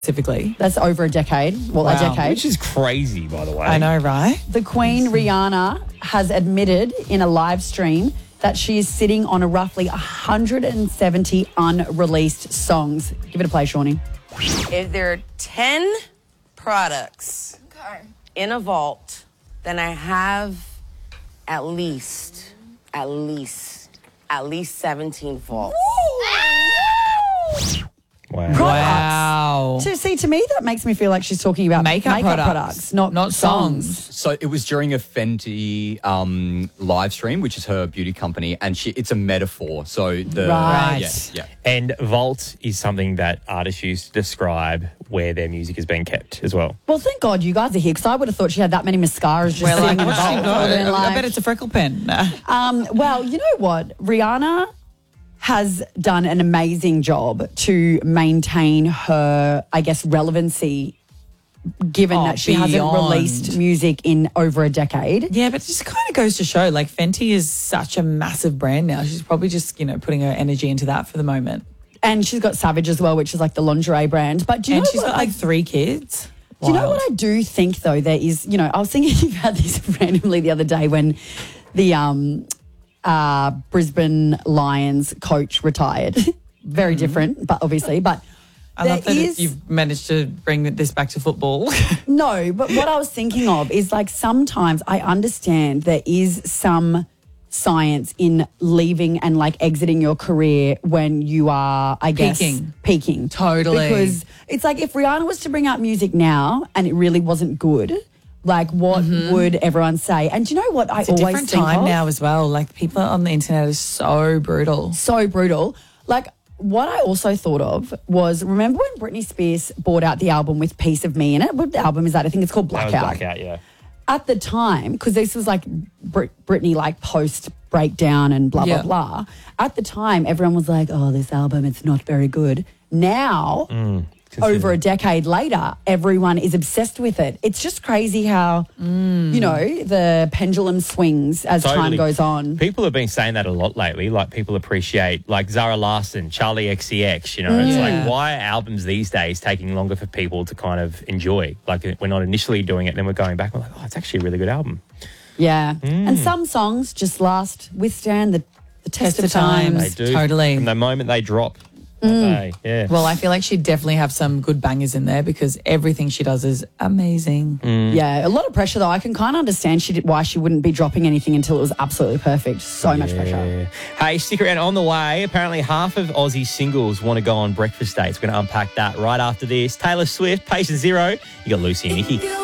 specifically. That's over a decade. Well, a decade. Which is crazy, by the way. I know, right? The Queen, Rihanna, has admitted in a live stream that she is sitting on a roughly 170 unreleased songs. Give it a play, Shawnee. If there are 10 products in a vault, then I have at least 17 vaults. Wow. So, see, to me, that makes me feel like she's talking about Makeup products, not songs. So it was during a Fenty live stream, which is her beauty company, and it's a metaphor. So Right. Yeah. And vault is something that artists use to describe where their music is being kept as well. Well, thank God you guys are here because I would have thought she had that many mascaras just We're sitting like, in the what's she vault. got? And I bet it's a freckle pen. Well, you know what? Rihanna has done an amazing job to maintain her, I guess, relevancy, given that she hasn't beyond. released music in over a decade. Yeah, but it just kind of goes to show, like, Fenty is such a massive brand now. She's probably just, putting her energy into that for the moment. And she's got Savage as well, which is like the lingerie brand. But do you And know she's what, got like 3 kids. Do you know what I do think, though? There is, I was thinking about this randomly the other day when the Brisbane Lions coach retired. Very different, but obviously. But I love that you've managed to bring this back to football. No, but what I was thinking of is like sometimes I understand there is some science in leaving and like exiting your career when you are, I guess, peaking. Totally. Because it's like if Rihanna was to bring out music now and it really wasn't good, like what would everyone say? And do you know what It's I a always different think time of? now as well. Like people on the internet are so brutal. So brutal. Like what I also thought of was, remember when Britney Spears brought out the album with Piece of Me in it? What album is that? I think it's called Blackout. That was Blackout, yeah. At the time, because this was like Britney like post breakdown and blah, blah, blah. At the time, everyone was like, oh, this album, it's not very good. Now, over a decade later, everyone is obsessed with it. It's just crazy how, the pendulum swings as time goes on. People have been saying that a lot lately. Like, people appreciate, like, Zara Larsson, Charlie XCX, It's like, why are albums these days taking longer for people to kind of enjoy? Like, we're not initially doing it, and then we're going back, we're like, oh, it's actually a really good album. Yeah. And some songs just withstand the test of time. They do. Totally. From the moment they drop. Yeah. Well, I feel like she'd definitely have some good bangers in there because everything she does is amazing. Yeah, a lot of pressure though. I can kind of understand why she wouldn't be dropping anything until it was absolutely perfect. So much pressure. Hey, stick around. On the way, apparently half of Aussie singles want to go on breakfast dates. We're going to unpack that right after this. Taylor Swift, Patient Zero. You got Lucy and Nikki.